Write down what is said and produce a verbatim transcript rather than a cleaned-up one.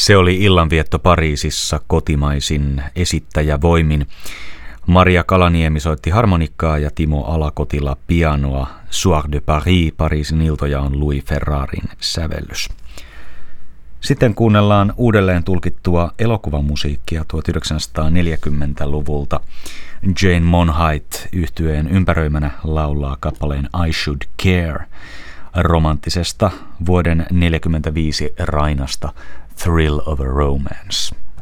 Se oli illanvietto Pariisissa kotimaisin esittäjävoimin. Maria Kalaniemi soitti harmonikkaa ja Timo Alakotila pianoa. Soir de Paris, Pariisin iltoja on Louis Ferrarin sävellys. Sitten kuunnellaan uudelleen tulkittua elokuvamusiikkia tuhatyhdeksänsataaneljäkymmentäluvulta. Jane Monheit yhtyeen ympäröimänä laulaa kappaleen I Should Care romanttisesta vuoden tuhatyhdeksänsataaneljäkymmentäviisi Rainasta Thrill of a Romance.